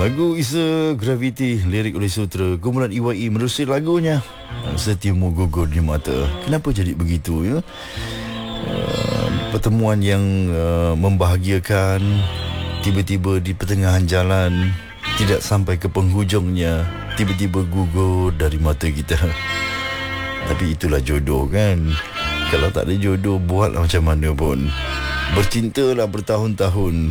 Lagu Isa Gravity, lirik oleh Sutra, kumpulan EYE menerusi lagunya Setiamu Gugur di Mata. Kenapa jadi begitu ya? Pertemuan yang membahagiakan tiba-tiba di pertengahan jalan, tidak sampai ke penghujungnya, tiba-tiba gugur dari mata kita. Tapi itulah jodoh kan. Kalau tak ada jodoh, buatlah macam mana pun. Bercintalah bertahun-tahun.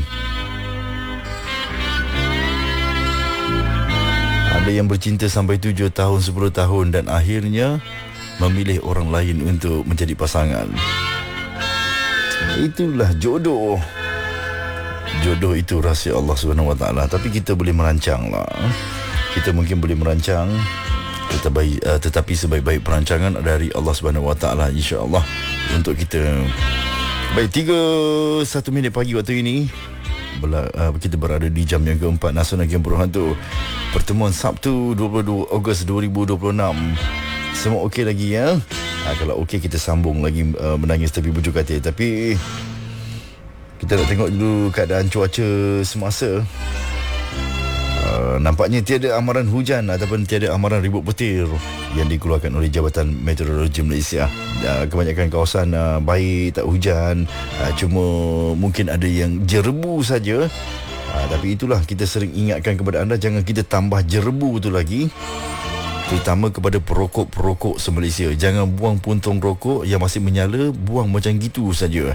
Ada yang bercinta sampai 7 tahun, 10 tahun dan akhirnya memilih orang lain untuk menjadi pasangan. Itulah jodoh. Jodoh itu rahsia Allah SWT. Tapi kita boleh merancang lah. Kita mungkin boleh merancang, tetapi sebaik-baik perancangan dari Allah SWT, insya-Allah untuk kita. Baik, 3:01 minit pagi waktu ini. Kita berada di jam yang keempat Nasional Game Berhantu. Pertemuan Sabtu 22 Ogos 2026. Semua okey lagi ya? Kalau okey kita sambung lagi menangis tepi bujur katil. Tapi kita nak tengok dulu keadaan cuaca semasa. Nampaknya tiada amaran hujan ataupun tiada amaran ribut petir yang dikeluarkan oleh Jabatan Meteorologi Malaysia. Kebanyakan kawasan baik, tak hujan. Cuma mungkin ada yang jerebu saja. Tapi itulah, kita sering ingatkan kepada anda, jangan kita tambah jerebu tu lagi. Terutama kepada perokok-perokok se-Malaysia. Jangan buang puntung rokok yang masih menyala, buang macam gitu saja.